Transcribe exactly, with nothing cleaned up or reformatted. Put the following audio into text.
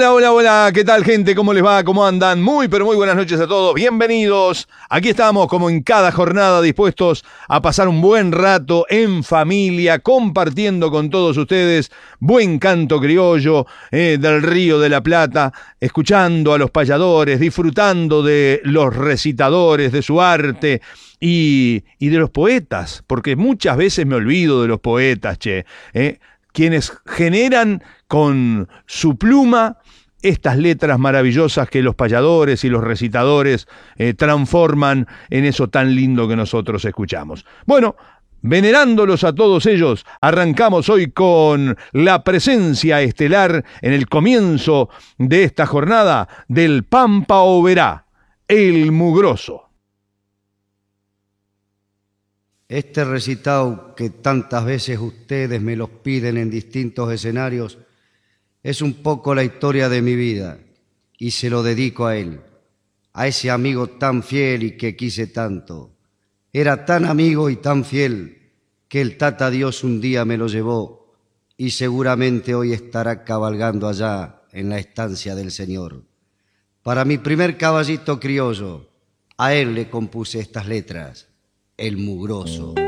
Hola, hola, hola, ¿qué tal, gente? ¿Cómo les va? ¿Cómo andan? Muy, pero muy buenas noches a todos. Bienvenidos. Aquí estamos, como en cada jornada, dispuestos a pasar un buen rato en familia, compartiendo con todos ustedes buen canto criollo eh, del Río de la Plata, escuchando a los payadores, disfrutando de los recitadores, de su arte y, y de los poetas, porque muchas veces me olvido de los poetas, che, eh, quienes generan con su pluma estas letras maravillosas que los payadores y los recitadores eh, transforman en eso tan lindo que nosotros escuchamos. Bueno, venerándolos a todos ellos, arrancamos hoy con la presencia estelar en el comienzo de esta jornada del Pampa Oberá, el Mugroso. Este recitado que tantas veces ustedes me los piden en distintos escenarios es un poco la historia de mi vida y se lo dedico a él, a ese amigo tan fiel y que quise tanto. Era tan amigo y tan fiel que el Tata Dios un día me lo llevó y seguramente hoy estará cabalgando allá en la estancia del Señor. Para mi primer caballito criollo, a él le compuse estas letras. El Mugroso.